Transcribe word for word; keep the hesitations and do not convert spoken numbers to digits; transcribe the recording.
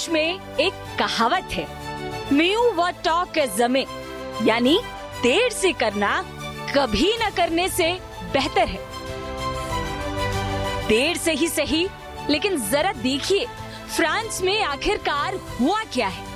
French में एक कहावत है, मिeux vaut tard que jamais, यानी देर से करना कभी न करने से बेहतर है। देर से ही सही, लेकिन जरा देखिए फ्रांस में आखिरकार हुआ क्या है।